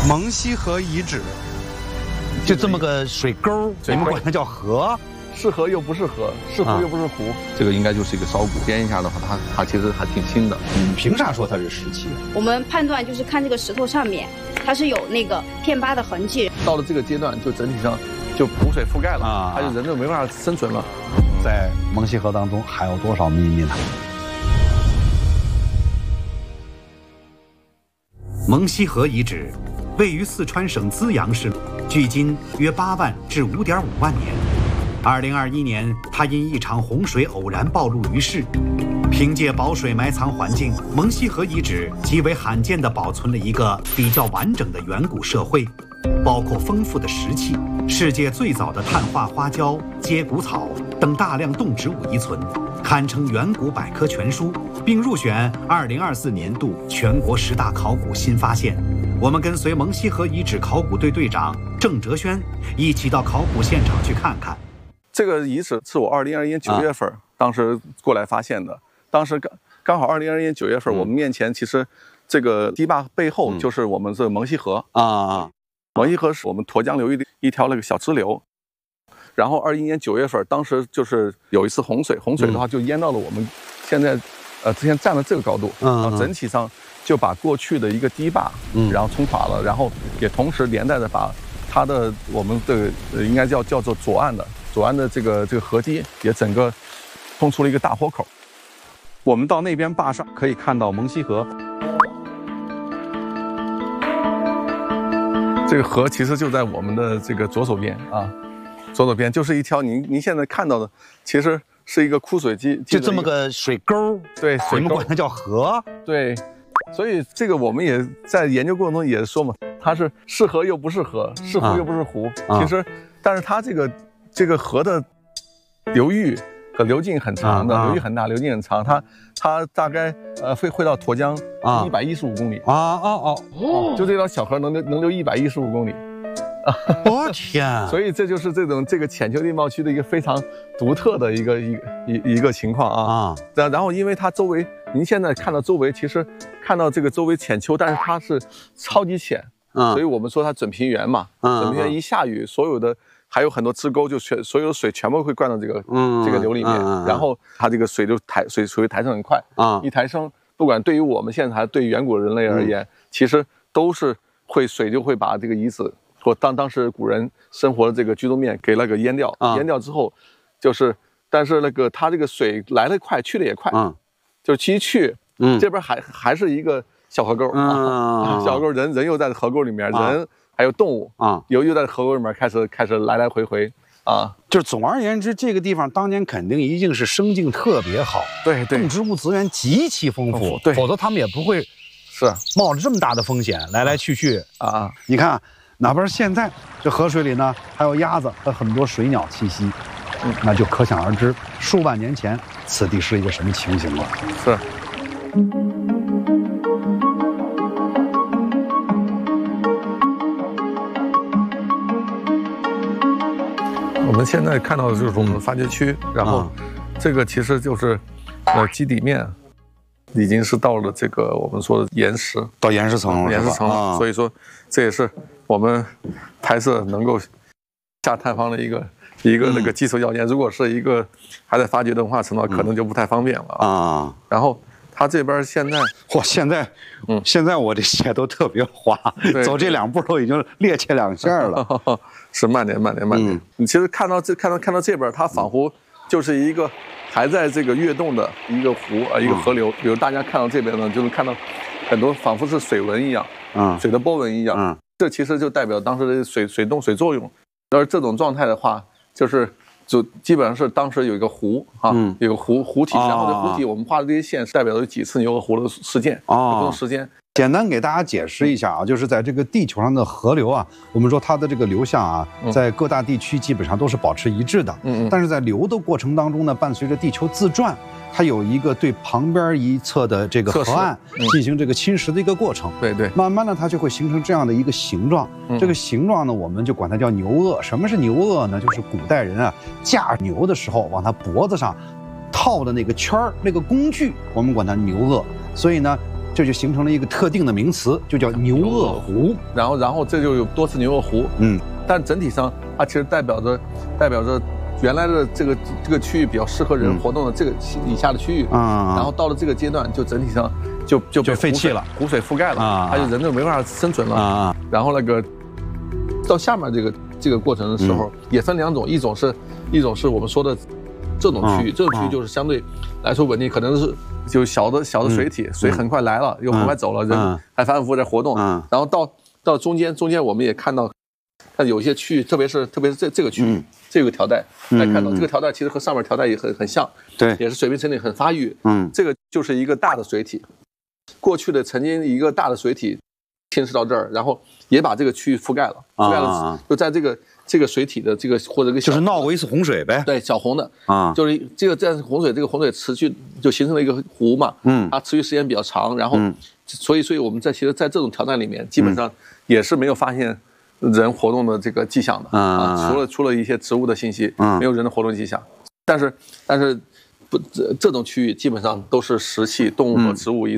蒙西河遗址， 就这么个水沟，我们管它叫河。 是河又不是河，是湖又不是湖，这个应该就是一个烧骨。编一下的话，它其实还挺新的。 凭啥说它是石器？ 我们判断就是看这个石头上面，它是有那个片疤的痕迹。 到了这个阶段，就整体上就湖水覆盖了，它就人就没办法生存了。 在蒙西河当中还有多少秘密呢？蒙西河遗址位于四川省资阳市，距今约8万至5.5万年。2021年，它因一场洪水偶然暴露于世。凭借保水埋藏环境，蒙西河遗址极为罕见地保存了一个比较完整的远古社会，包括丰富的石器、世界最早的碳化花椒、接骨草等大量动植物遗存，堪称远古百科全书，并入选2024年度全国10大考古新发现。我们跟随蒙西河遗址考古队队长郑哲轩一起到考古现场去看看。 这个遗址是我2021年9月份当时过来发现的，当时刚好2021年9月份，我们面前其实这个堤坝背后就是我们这蒙西河啊。蒙西河是我们沱江流域的一条那个小支流。然后21年9月份，当时就是有一次洪水的话就淹到了我们现在之前站的这个高度，整体上就把过去的一个堤坝然后冲垮了，然后也同时连带着把它的我们的应该叫做左岸的这个河堤也整个冲出了一个大豁口。 我们到那边坝上可以看到蒙西河。 这个河其实就在我们的这个左手边啊，左手边就是一条您现在看到的，其实是一个枯水机， 就这么个水沟。对，我们管它叫河。 对，所以这个我们也在研究过程中也说嘛，它是河又不是河，是湖又不是湖。其实，但是它这个河的流域和流径很长的，流域很大，流径很长，它大概会到沱江115公里就这条小河能流115公里。 我天！ 所以这就是这个浅丘地貌区的一个非常独特的一个情况啊。然后因为它周围，您现在看到周围，其实看到这个周围浅丘，但是它是超级浅，所以我们说它准平原嘛。准平原一下雨，所有的还有很多支沟，就所有的水全部会灌到这个流里面，然后它这个水位抬升很快一抬升，不管对于我们现在还是对于远古人类而言，其实都是水就会把这个遗址或当时古人生活的这个居住面给那个淹掉，淹掉之后，但是那个它这个水来得快，去得也快，就是其一去，这边还是一个小河沟小河沟，人又在河沟里面，人还有动物又在河沟里面开始来回就总而言之，这个地方当年肯定一定是生境特别好， 对， 动植物资源极其丰富，对，否则他们也不会冒着这么大的风险来去啊。你看，哪怕是现在这河水里呢，还有鸭子和很多水鸟栖息，那就可想而知，数万年前此地是一个什么情形了。 是。我们现在看到的就是我们发掘区，然后这个其实就是基底面已经是到了这个我们说的岩石， 到岩石层了， 所以说这也是我们拍摄能够下探方的一个那个基础要件。如果是一个还在发掘的文化层的话，可能就不太方便了然后它这边现在， 现在我这鞋都特别滑，走这2步都已经趔趄2下了。 是慢点。你其实看到这边，它仿佛就是一个还在这个跃动的一个湖一个河流。比如大家看到这边呢，就是看到很多仿佛是水纹一样，水的波纹一样。这其实就代表当时的水动水作用。而这种状态的话，就基本上是当时有一个湖有个湖体，然后这湖体我们画的这些线是代表了几次牛河湖的事件不同时间。 简单给大家解释一下就是在这个地球上的河流我们说它的这个流向在各大地区基本上都是保持一致的。但是在流的过程当中呢，伴随着地球自转，它有一个对旁边一侧的这个河岸进行这个侵蚀的一个过程。 对， 慢慢的它就会形成这样的一个形状。这个形状呢，我们就管它叫牛轭。什么是牛轭呢？就是古代人驾牛的时候往它脖子上套的那个圈儿，那个工具，我们管它牛轭。所以呢， 这就形成了一个特定的名词，就叫牛轭湖。 然后这就有多次牛轭湖。但整体上它其实代表着原来的这个区域比较适合人活动的这个以下的区域。然后到了这个阶段，就整体上就被废弃了， 湖水覆盖了，它就人就没办法生存了。然后那个到下面这个过程的时候，也分两种，一种是我们说的这种区域，这种区域就是相对来说稳定，可能是就小的水体，水很快来了，又很快走了，人还反反复复在活动。然后到中间我们也看到，有些区域，特别是这个区域，这个条带，大家看到这个条带其实和上面条带也很像， 对， 也是水平层体很发育。这个就是一个大的水体，过去的曾经一个大的水体侵蚀到这儿，然后也把这个区域覆盖了，就在这个水体的这个或者就是闹过一次洪水呗， 对，小洪的就是这个洪水持续就形成了一个湖嘛，它持续时间比较长，然后所以我们其实在这种条带里面基本上也是没有发现人活动的这个迹象的除了一些植物的信息，没有人的活动迹象，但是这种区域基本上都是石器、动物和植物